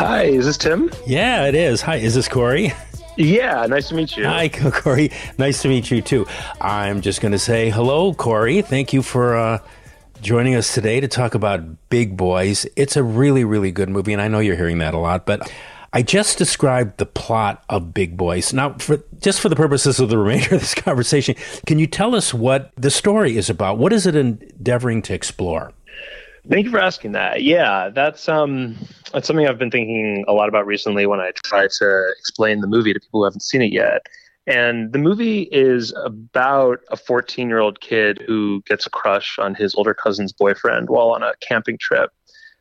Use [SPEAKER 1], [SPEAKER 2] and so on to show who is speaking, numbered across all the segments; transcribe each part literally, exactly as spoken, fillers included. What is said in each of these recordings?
[SPEAKER 1] Hi, is this Tim?
[SPEAKER 2] Yeah, it is. Hi, is this Corey?
[SPEAKER 1] Yeah, nice to meet you.
[SPEAKER 2] Hi, Corey. Nice to meet you, too. I'm just going to say hello, Corey. Thank you for uh, joining us today to talk about Big Boys. It's a really, really good movie, and I know you're hearing that a lot, but I just described the plot of Big Boys. Now, for just for the purposes of the remainder of this conversation, can you tell us what the story is about? What is it endeavoring to explore?
[SPEAKER 1] Thank you for asking that. Yeah, that's um, that's something I've been thinking a lot about recently when I try to explain the movie to people who haven't seen it yet. And the movie is about a fourteen-year-old kid who gets a crush on his older cousin's boyfriend while on a camping trip.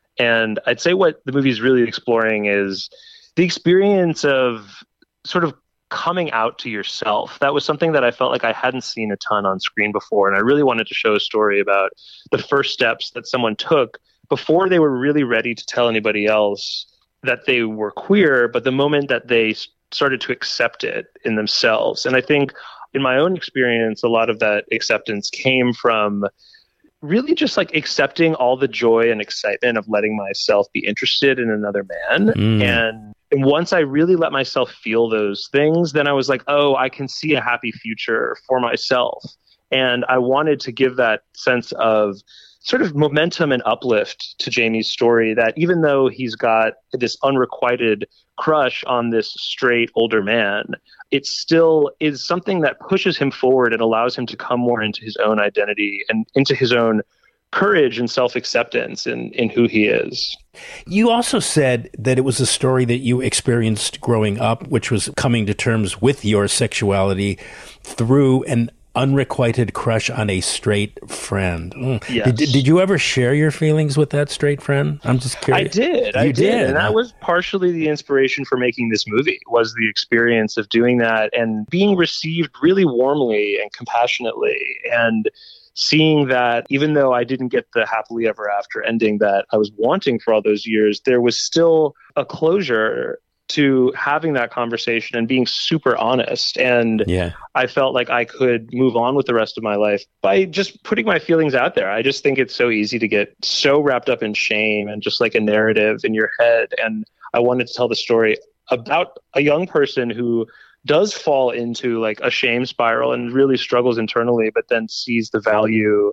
[SPEAKER 1] And I'd say what the movie is really exploring is the experience of sort of coming out to yourself. That was something that I felt like I hadn't seen a ton on screen before. And I really wanted to show a story about the first steps that someone took before they were really ready to tell anybody else that they were queer, but the moment that they started to accept it in themselves. And I think in my own experience, a lot of that acceptance came from really just like accepting all the joy and excitement of letting myself be interested in another man. Mm. And And once I really let myself feel those things, then I was like, oh, I can see a happy future for myself. And I wanted to give that sense of sort of momentum and uplift to Jamie's story, that even though he's got this unrequited crush on this straight older man, it still is something that pushes him forward and allows him to come more into his own identity and into his own courage and self-acceptance in, in who he is.
[SPEAKER 2] You also said that it was a story that you experienced growing up, which was coming to terms with your sexuality through an unrequited crush on a straight friend. Mm.
[SPEAKER 1] Yes.
[SPEAKER 2] Did, did you ever share your feelings with that straight friend? I'm just curious.
[SPEAKER 1] I did.
[SPEAKER 2] You
[SPEAKER 1] I did.
[SPEAKER 2] did.
[SPEAKER 1] And that was partially the inspiration for making this movie, was the experience of doing that and being received really warmly and compassionately, and seeing that even though I didn't get the happily ever after ending that I was wanting for all those years, there was still a closure to having that conversation and being super honest. And
[SPEAKER 2] yeah.
[SPEAKER 1] I felt like I could move on with the rest of my life by just putting my feelings out there. I just think it's so easy to get so wrapped up in shame and just like a narrative in your head. And I wanted to tell the story about a young person who does fall into like a shame spiral and really struggles internally, but then sees the value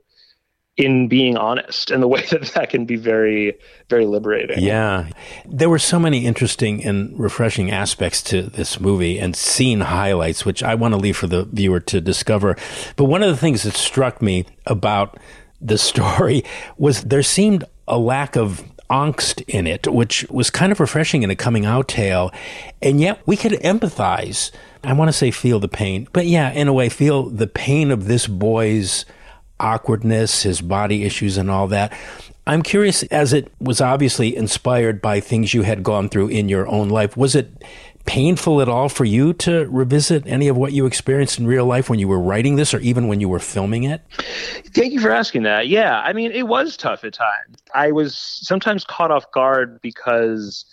[SPEAKER 1] in being honest, and the way that that can be very, very liberating.
[SPEAKER 2] Yeah. There were so many interesting and refreshing aspects to this movie and scene highlights, which I want to leave for the viewer to discover. But one of the things that struck me about the story was there seemed a lack of angst in it, which was kind of refreshing in a coming out tale. And yet we could empathize. I want to say feel the pain, but yeah, in a way, feel the pain of this boy's awkwardness, his body issues and all that. I'm curious, as it was obviously inspired by things you had gone through in your own life, was it painful at all for you to revisit any of what you experienced in real life when you were writing this or even when you were filming it?
[SPEAKER 1] Thank you for asking that. Yeah, I mean, it was tough at times. I was sometimes caught off guard because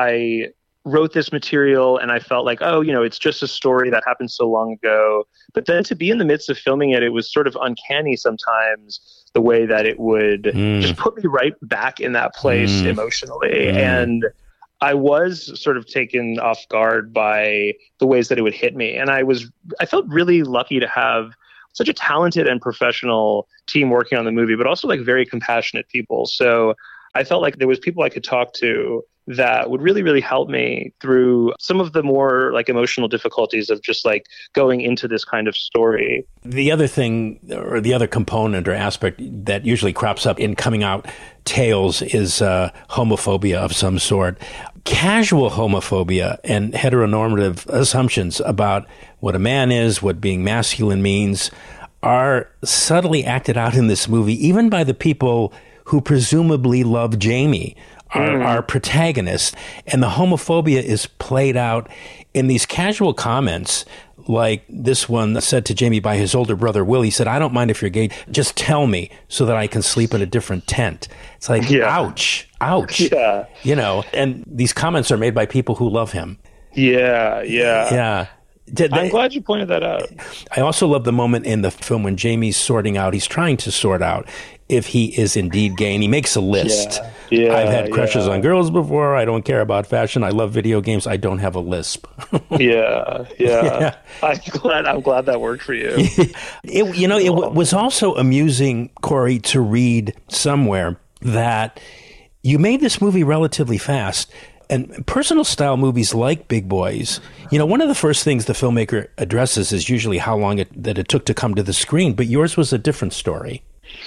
[SPEAKER 1] I wrote this material and I felt like, oh, you know, it's just a story that happened so long ago. But then to be in the midst of filming it, it was sort of uncanny sometimes, the way that it would mm. just put me right back in that place mm. emotionally. Mm. And I was sort of taken off guard by the ways that it would hit me. And I was, I felt really lucky to have such a talented and professional team working on the movie, but also like very compassionate people. So I felt like there was people I could talk to that would really, really help me through some of the more like emotional difficulties of just like going into this kind of story.
[SPEAKER 2] The other thing, or the other component or aspect that usually crops up in coming out tales is uh, homophobia of some sort. Casual homophobia and heteronormative assumptions about what a man is, what being masculine means, are subtly acted out in this movie, even by the people who presumably love Jamie, our, mm. our protagonist. And the homophobia is played out in these casual comments, like this one said to Jamie by his older brother, Will. He said, I don't mind if you're gay. Just tell me so that I can sleep in a different tent. It's like, yeah. ouch, ouch.
[SPEAKER 1] Yeah.
[SPEAKER 2] You know, and these comments are made by people who love him.
[SPEAKER 1] Yeah, yeah.
[SPEAKER 2] Yeah. Did
[SPEAKER 1] I'm
[SPEAKER 2] they,
[SPEAKER 1] glad you pointed that out.
[SPEAKER 2] I also love the moment in the film when Jamie's sorting out, he's trying to sort out if he is indeed gay, and he makes a list
[SPEAKER 1] yeah, Yeah,
[SPEAKER 2] I've had crushes
[SPEAKER 1] yeah.
[SPEAKER 2] on girls before. I don't care about fashion. I love video games. I don't have a lisp.
[SPEAKER 1] yeah, yeah,
[SPEAKER 2] Yeah.
[SPEAKER 1] I'm glad. I'm glad that worked for you.
[SPEAKER 2] It, you know, it w- was also amusing, Corey, to read somewhere that you made this movie relatively fast. And personal style movies like Big Boys, you know, one of the first things the filmmaker addresses is usually how long it, that it took to come to the screen. But yours was a different story.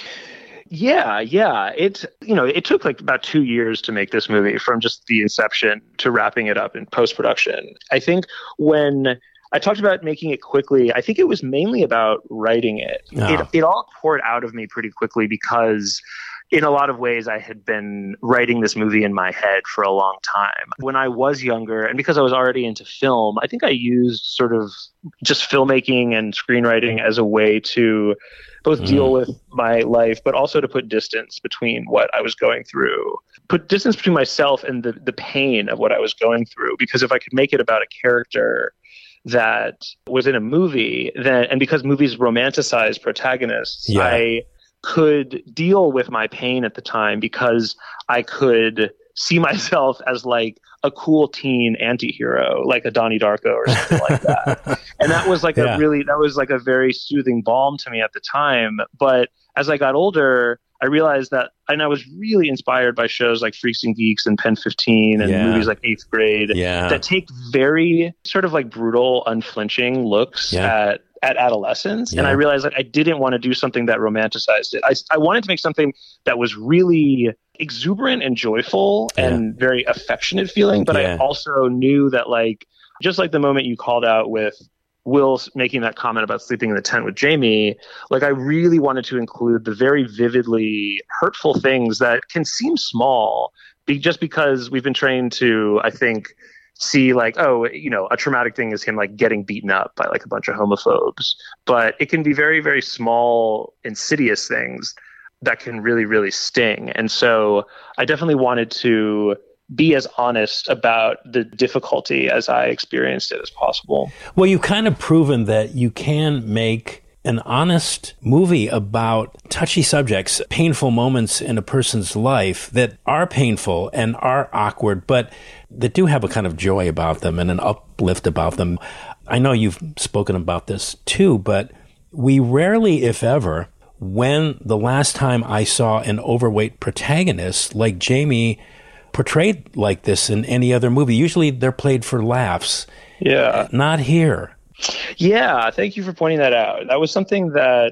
[SPEAKER 1] Yeah, yeah. It you know it took like about two years to make this movie, from just the inception to wrapping it up in post production. I think when I talked about making it quickly, I think it was mainly about writing it.
[SPEAKER 2] Oh.
[SPEAKER 1] It it all poured out of me pretty quickly because in a lot of ways I had been writing this movie in my head for a long time. When I was younger, and because I was already into film, I think I used sort of just filmmaking and screenwriting as a way to both deal with my life, but also to put distance between what I was going through, put distance between myself and the, the pain of what I was going through. Because if I could make it about a character that was in a movie, then, and because movies romanticize protagonists,
[SPEAKER 2] Yeah.
[SPEAKER 1] I could deal with my pain at the time because I could see myself as like a cool teen anti-hero, like a Donnie Darko or something like that. And that was like
[SPEAKER 2] Yeah.
[SPEAKER 1] a really, that was like a very soothing balm to me at the time. But as I got older, I realized that, and I was really inspired by shows like Freaks and Geeks and Pen fifteen and
[SPEAKER 2] Yeah.
[SPEAKER 1] movies like Eighth Grade
[SPEAKER 2] Yeah.
[SPEAKER 1] that take very sort of like brutal, unflinching looks
[SPEAKER 2] Yeah.
[SPEAKER 1] at at adolescence.
[SPEAKER 2] Yeah.
[SPEAKER 1] And I realized that I didn't want to do something that romanticized it. I, I wanted to make something that was really exuberant and joyful
[SPEAKER 2] Yeah.
[SPEAKER 1] and very affectionate feeling. But
[SPEAKER 2] Yeah.
[SPEAKER 1] I also knew that, like, just like the moment you called out with Will making that comment about sleeping in the tent with Jamie, like I really wanted to include the very vividly hurtful things that can seem small, be, just because we've been trained to, I think, see like, oh, you know, a traumatic thing is him like getting beaten up by like a bunch of homophobes. But it can be very, very small, insidious things that can really, really sting. And so I definitely wanted to be as honest about the difficulty as I experienced it as possible.
[SPEAKER 2] Well, you've kind of proven that you can make an honest movie about touchy subjects, painful moments in a person's life that are painful and are awkward, but that do have a kind of joy about them and an uplift about them. I know you've spoken about this too, but we rarely, if ever, when the last time I saw an overweight protagonist like Jamie portrayed like this in any other movie. Usually they're played for laughs.
[SPEAKER 1] Yeah.
[SPEAKER 2] Not here.
[SPEAKER 1] Yeah, thank you for pointing that out. That was something that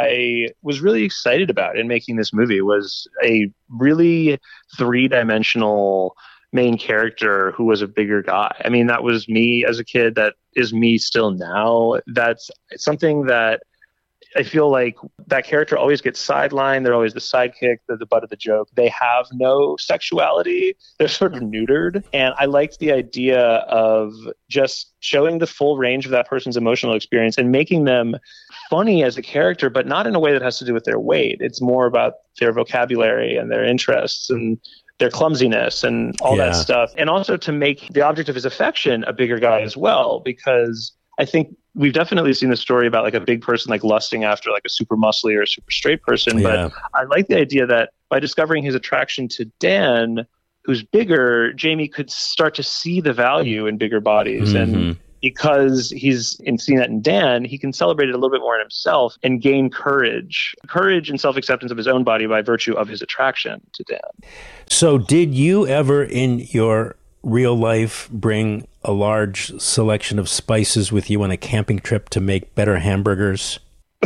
[SPEAKER 1] I was really excited about in making this movie, was a really three-dimensional main character who was a bigger guy. I mean, that was me as a kid. That is me still now. That's something that I feel like that character always gets sidelined. They're always the sidekick, they're the butt of the joke. They have no sexuality. They're sort of neutered. And I liked the idea of just showing the full range of that person's emotional experience and making them funny as a character, but not in a way that has to do with their weight. It's more about their vocabulary and their interests and their clumsiness and all
[SPEAKER 2] Yeah.
[SPEAKER 1] that stuff. And also to make the object of his affection a bigger guy as well, because I think we've definitely seen the story about like a big person like lusting after like a super muscly or a super straight person.
[SPEAKER 2] Yeah.
[SPEAKER 1] But I like the idea that by discovering his attraction to Dan, who's bigger, Jamie could start to see the value in bigger bodies.
[SPEAKER 2] Mm-hmm.
[SPEAKER 1] And because he's in seeing that in Dan, he can celebrate it a little bit more in himself and gain courage, courage and self-acceptance of his own body by virtue of his attraction to Dan.
[SPEAKER 2] So did you ever in your real life bring a large selection of spices with you on a camping trip to make better hamburgers?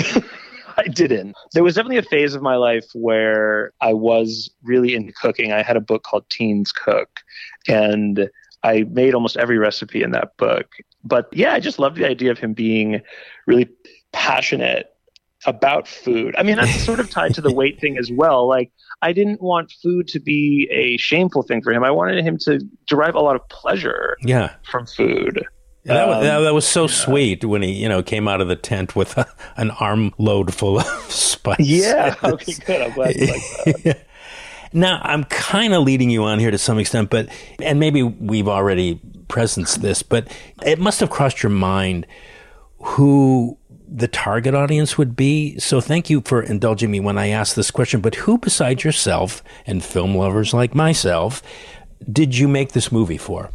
[SPEAKER 1] I didn't. There was definitely a phase of my life where I was really into cooking. I had a book called Teens Cook, and I made almost every recipe in that book. But yeah, I just loved the idea of him being really passionate about food. I mean, that's sort of tied to the weight thing as well. Like, I didn't want food to be a shameful thing for him. I wanted him to derive a lot of pleasure
[SPEAKER 2] Yeah.
[SPEAKER 1] from food.
[SPEAKER 2] Yeah, that, was,
[SPEAKER 1] Um,
[SPEAKER 2] that, that was so sweet when he, you know, came out of the tent with a, an armload full of spice.
[SPEAKER 1] Yeah. Okay, good. I'm glad you like that.
[SPEAKER 2] Now, I'm kind of leading you on here to some extent, but, and maybe we've already presenced this, but it must have crossed your mind who the target audience would be. So thank you for indulging me when I asked this question. But who besides yourself and film lovers like myself did you make this movie for?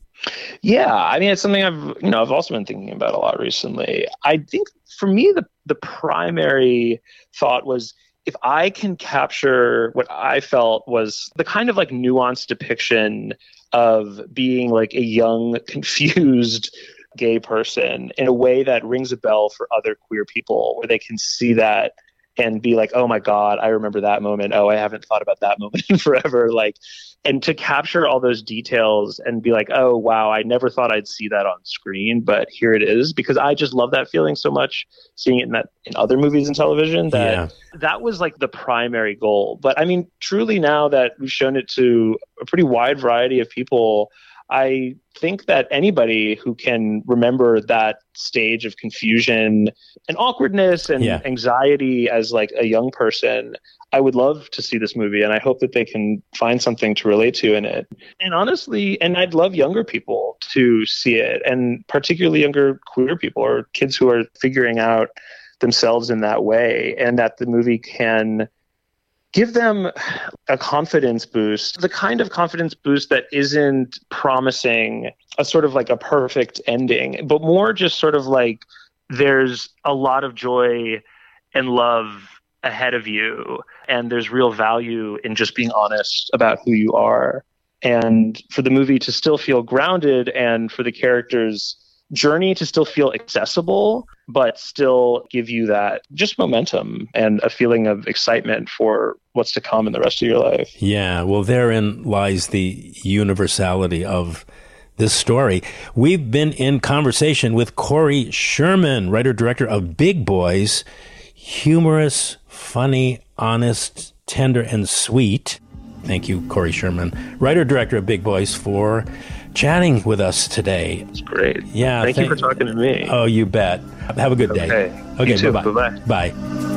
[SPEAKER 1] Yeah, I mean, it's something I've, you know, I've also been thinking about a lot recently. I think for me, the the primary thought was, if I can capture what I felt was the kind of like nuanced depiction of being like a young, confused gay person in a way that rings a bell for other queer people, where they can see that and be like, oh my God, I remember that moment. Oh, I haven't thought about that moment in forever. Like, and to capture all those details and be like, oh, wow, I never thought I'd see that on screen, but here it is. Because I just love that feeling so much, seeing it in that in other movies and television, that
[SPEAKER 2] yeah.
[SPEAKER 1] that was like the primary goal. But I mean, truly now that we've shown it to a pretty wide variety of people, I think that anybody who can remember that stage of confusion and awkwardness and
[SPEAKER 2] yeah.
[SPEAKER 1] anxiety as like a young person, I would love to see this movie, and I hope that they can find something to relate to in it. And honestly, and I'd love younger people to see it, and particularly younger queer people or kids who are figuring out themselves in that way, and that the movie can give them a confidence boost, the kind of confidence boost that isn't promising a sort of like a perfect ending, but more just sort of like there's a lot of joy and love ahead of you, and there's real value in just being honest about who you are. And for the movie to still feel grounded, and for the characters' journey to still feel accessible, but still give you that just momentum and a feeling of excitement for what's to come in the rest of your life.
[SPEAKER 2] Yeah, well, therein lies the universality of this story. We've been in conversation with Corey Sherman, writer-director of Big Boys, humorous, funny, honest, tender, and sweet. Thank you, Corey Sherman, writer-director of Big Boys, for chatting with us today.
[SPEAKER 1] It's great.
[SPEAKER 2] Yeah.
[SPEAKER 1] Thank
[SPEAKER 2] th-
[SPEAKER 1] you for talking to me.
[SPEAKER 2] Oh, you bet. Have a good day.
[SPEAKER 1] Okay.
[SPEAKER 2] Okay.
[SPEAKER 1] You too.
[SPEAKER 2] Bye-bye.
[SPEAKER 1] Bye-bye.
[SPEAKER 2] Bye.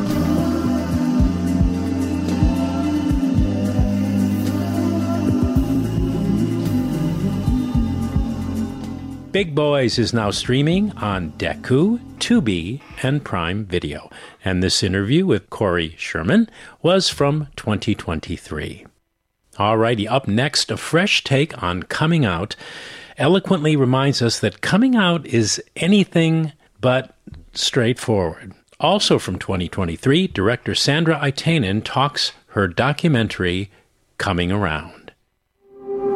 [SPEAKER 2] Big Boys is now streaming on Deku, Tubi, and Prime Video. And this interview with Corey Sherman was from twenty twenty-three. Alrighty, up next, a fresh take on coming out eloquently reminds us that coming out is anything but straightforward. Also from twenty twenty-three, director Sandra Itanen talks her documentary, Coming Around.